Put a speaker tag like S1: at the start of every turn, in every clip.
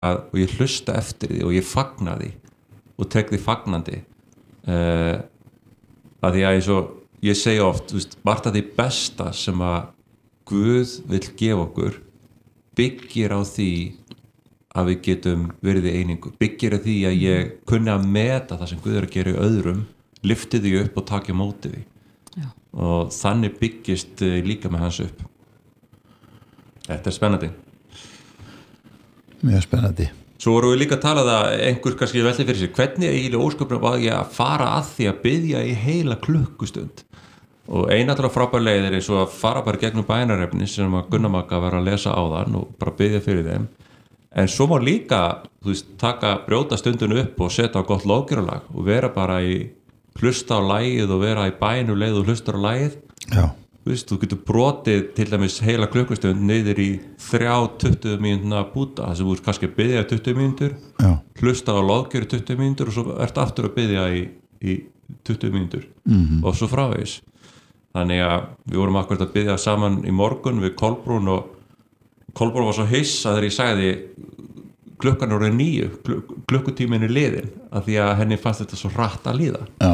S1: og ég hlusta eftir því og ég fagna því og tek því fagnandi að því að ég segi oft, margt af því besta sem að Guð vill gefa okkur byggir á því að við getum verið í einingu, byggir á því að ég kunni að meta það sem Guð að gera í öðrum, lyfti því upp og taki móti því. Já. Og þannig byggist líka með hans upp. Þetta spennandi.
S2: Mjög spennandi.
S1: Svo vorum við líka að tala það, einhver kannski velti fyrir sér, hvernig eiginlega ósköpunum var ég að fara að því að biðja í heila klukkustund? Og allra frábær leið er svo að fara bara gegnum bænarefni sem að Gunnar Magga var að lesa áðan og bara biðja fyrir þeim. En svo má líka, brjóta stundinu upp og setja á gott lofgjörðalag og vera bara hlusta á lagið og vera í bænu leið og hlusta á lagið.
S2: Já.
S1: Þú getur brotið til dæmis heila klukkustund niður í 3-20 mínútna búta sem þú kannski að biðja 20 mínútur, hlusta á lofgjörð 20 mínútur og svo ertu aftur að biðja í 20 mínútur og svo frávegis. Þannig að við vorum akkurat að biðja saman í morgun við Kolbrún og Kolbrún var svo hissa þegar ég sagði klukkan eru 9, klukkutíminn er liðin af því að henni fannst þetta svo hratt að líða.
S2: Já.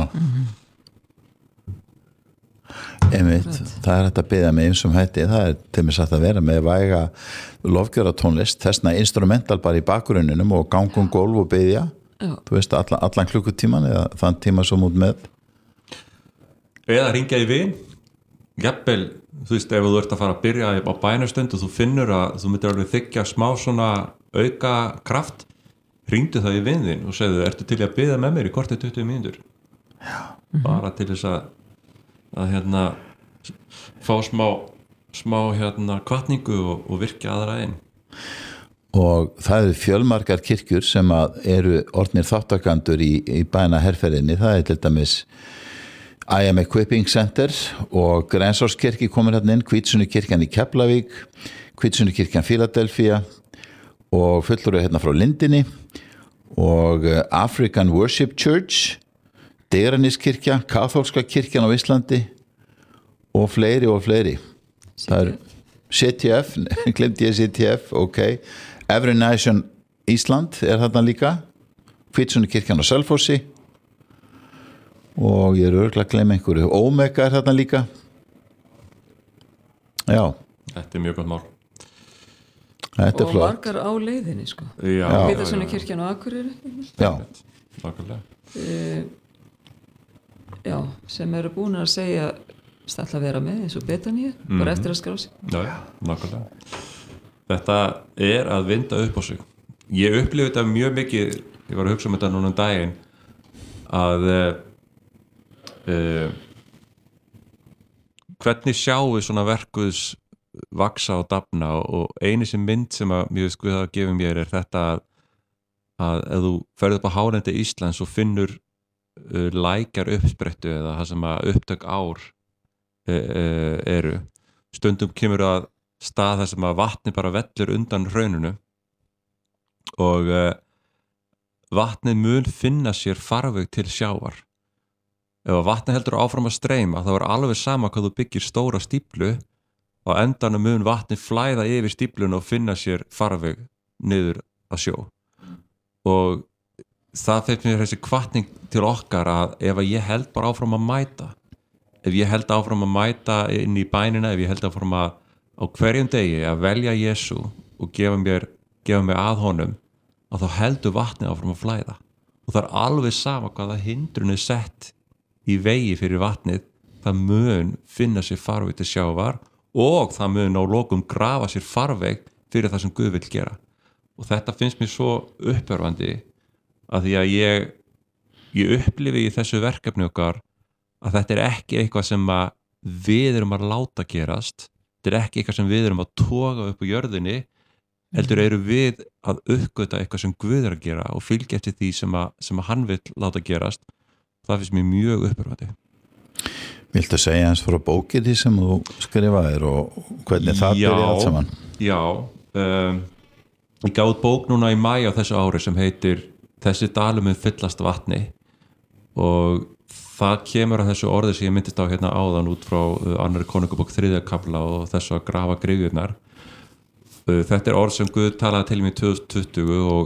S2: Einmitt, það er þetta að biðja með einsum hætti, það er til mig satt að vera með væga lofgjörða tónlist, þessna instrumental bara í bakgrunninum og gangum gólf og biðja. Þú veist, allan klukkutíman eða þann tíma sem út með.
S1: Eða ringja í vin, jafnvel, ef þú ert að fara að byrja á bænastund og þú finnur að þú myndir alveg þykja smá svona auka kraft, ringdu það í vin þinn og segðu, ertu til að biðja með mér í kortið 20 mínútur?
S2: Já.
S1: Bara til þess að fá smá hvatningu og virkja aðra einn.
S2: Og það eru fjölmargar kirkjur sem eru orðnir þáttakandur í bænaherferðinni, það er til dæmis I Am Equipping Center og Grensáskirkja komin hérna inn, Hvítsunnukirkjan í Keflavík, Hvítsunnukirkjan Philadelphia og fullur hérna frá Lindinni og African Worship Church, Digranískirkja, Kaþólska kirkjan á Íslandi og fleiri. Það er CTF, glemdi ég CTF, ok. Every Nation Ísland er þarna líka, Hvítsunnukirkjan á Selfossi og ég örugglega að gleyma einhverju. Omega er þarna líka. Já.
S1: Þetta er mjög gott mál.
S2: Þetta er flott.
S3: Og margar á leiðinni, sko.
S1: Já.
S3: Hvítasunnukirkjan á Akureyri.
S2: Já.
S1: Nákvæmlega.
S3: Já, sem eru búin að segja stalla að vera með eins og Betaníu, bara eftir að skrá sig.
S1: Já, nákvæmlega. Þetta er að vinda upp á sig. Ég upplifi þetta mjög mikið, ég var að hugsa um þetta núna daginn, að hvernig sjáum við svona verkuðs vaksa og dafna og einu sem mynd sem að mjög skuða að gefa mér er þetta að ef þú ferð upp á hálendi Íslands og finnur lækjar uppsprettu eða það sem að upptök ár eru, stundum kemur að stað þar sem að vatni bara vellur undan hrauninu og vatnið mun finna sér farveg til sjávar. Ef vatnið heldur áfram að streyma þá er alveg sama hvað þú byggir stóra stíflu og endanum mun vatnið flæða yfir stífluna og finna sér farveg niður að sjó. Og það fyrir mér þessi hvatning til okkar að ef ég held bara áfram að mæta, ef ég held áfram að mæta inn í bænina, ef ég held áfram að á hverjum degi að velja Jesú og gefa mér að honum, að þá heldur vatnið áfram að flæða. Og það er alveg sama hvaða hindrun er sett í vegi fyrir vatnið, það mun finna sér farveg til sjávar og það mun á lokum grafa sér farveg fyrir það sem Guð vill gera. Og þetta finnst mér svo uppörvandi að því að ég upplifi í þessu verkefni okkar að þetta er ekki eitthvað sem að við erum að láta gerast, þetta er ekki eitthvað sem við erum að toga upp á jörðinni, heldur eru við að uppgöta eitthvað sem Guð er að gera og fylgja eftir því sem að hann vill láta gerast. Það finnst mér mjög uppörvandi.
S2: Viltu segja eins frá bókinni sem þú skrifaðir og hvernig það byrjaði allt saman?
S1: Já, ég gaf út bók núna í maí á þessu ári sem heitir Þessi dalur mun fyllast vatni og það kemur að þessu orði sem ég myndist á hérna áðan út frá annarri konungabók 3. kafla og þessu að grafa gryfjurnar Þetta er orð sem Guð talaði til mig í 2020 og